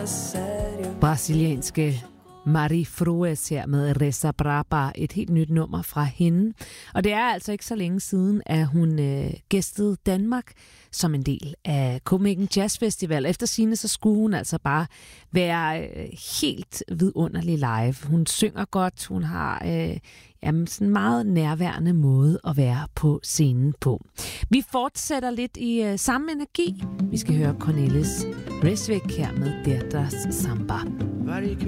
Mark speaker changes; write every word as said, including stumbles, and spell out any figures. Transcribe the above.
Speaker 1: Brasilianske Mari Froes her med Reza Braba, et helt nyt nummer fra hende. Og det er altså ikke så længe siden, at hun øh, gæstede Danmark som en del af Copenhagen Jazz Festival. Efter sigende så skulle hun altså bare være øh, helt vidunderlig live. Hun synger godt, hun har øh, jamen, sådan en meget nærværende måde at være på scenen på. Vi fortsætter lidt i øh, samme energi. Vi skal høre Cornelis Vreeswijk her med Deirdre's Samba.